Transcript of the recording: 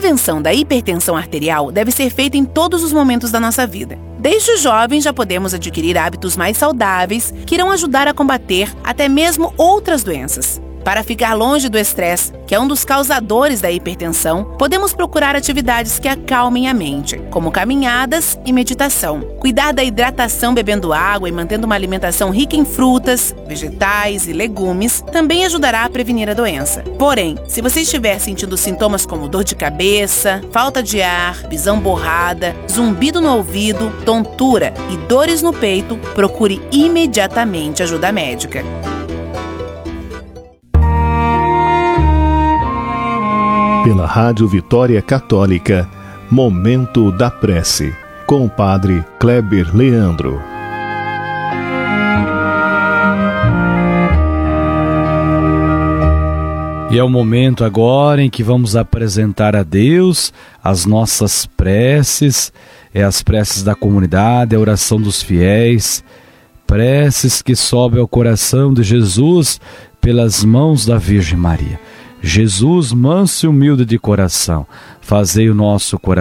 prevenção da hipertensão arterial deve ser feita em todos os momentos da nossa vida. Desde os jovens já podemos adquirir hábitos mais saudáveis que irão ajudar a combater até mesmo outras doenças. Para ficar longe do estresse, que é um dos causadores da hipertensão, podemos procurar atividades que acalmem a mente, como caminhadas e meditação. Cuidar da hidratação bebendo água e mantendo uma alimentação rica em frutas, vegetais e legumes também ajudará a prevenir a doença. Porém, se você estiver sentindo sintomas como dor de cabeça, falta de ar, visão borrada, zumbido no ouvido, tontura e dores no peito, procure imediatamente ajuda médica. Pela Rádio Vitória Católica, Momento da Prece, com o Padre Kleber Leandro. E é o momento agora em que vamos apresentar a Deus as nossas preces, as preces da comunidade, a oração dos fiéis, preces que sobem ao coração de Jesus pelas mãos da Virgem Maria. Jesus, manso e humilde de coração, fazei o nosso coração